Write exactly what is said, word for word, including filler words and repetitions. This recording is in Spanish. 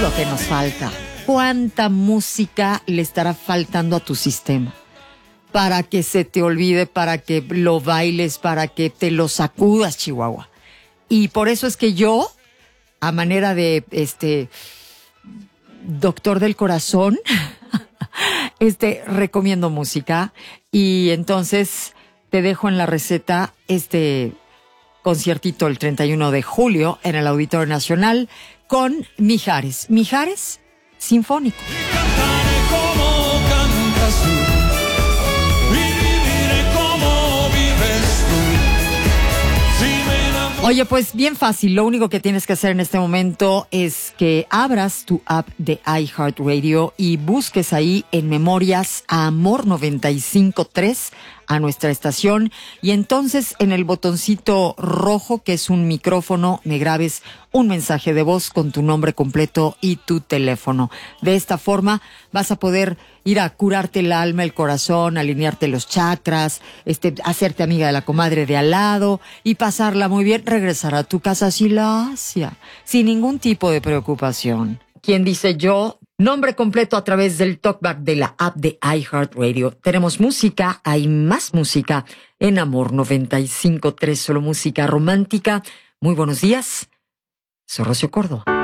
es lo que nos falta. ¿Cuánta música le estará faltando a tu sistema? Para que se te olvide, para que lo bailes, para que te lo sacudas, Chihuahua. Y por eso es que yo, a manera de este doctor del corazón, este recomiendo música. Y entonces te dejo en la receta este conciertito el treinta y uno de julio en el Auditorio Nacional con Mijares. Mijares Sinfónico. Y cantaré como cantas tú, y viviré como vives tú. Si me enamoro... Oye, pues bien fácil. Lo único que tienes que hacer en este momento es que abras tu app de iHeartRadio y busques ahí en Memorias a Amor noventa y cinco punto tres, a nuestra estación, y entonces en el botoncito rojo, que es un micrófono, me grabes un mensaje de voz con tu nombre completo y tu teléfono. De esta forma vas a poder ir a curarte el alma, el corazón, alinearte los chakras, este, hacerte amiga de la comadre de al lado y pasarla muy bien, regresar a tu casa sin la Asia, sin ningún tipo de preocupación. ¿Quién dice yo? Nombre completo a través del talkback de la app de iHeartRadio. Tenemos música, hay más música en Amor noventa y cinco punto tres, solo música romántica. Muy buenos días, soy Rocío Córdoba.